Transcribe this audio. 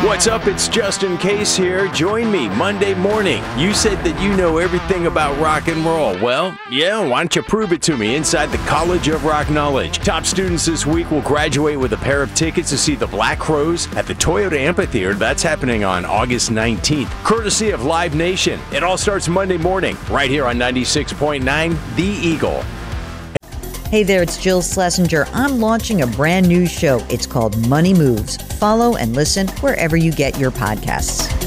What's up? It's Justin Case here. Join me Monday morning. You said that you know everything about rock and roll. Well, yeah, why don't you prove it to me inside the College of Rock Knowledge. Top students this week will graduate with a pair of tickets to see the Black Crowes at the Toyota Amphitheater. That's happening on August 19th, courtesy of Live Nation. It all starts Monday morning, right here on 96.9 The Eagle. Hey there, it's Jill Schlesinger. I'm launching a brand new show. It's called Money Moves. Follow and listen wherever you get your podcasts.